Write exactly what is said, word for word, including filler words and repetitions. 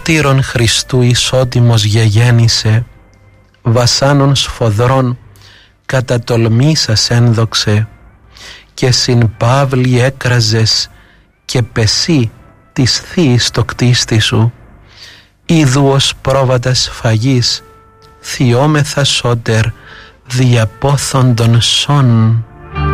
κτήρων Χριστού ισότιμος γεγέννησε, βασάνων σφοδρών κατατολμήσας ένδοξε, και συν Παύλη έκραζες και πεσί της θείης το κτίστη σου, είδου ως πρόβατας φαγής θειόμεθα σώτερ διαπόθοντον σών.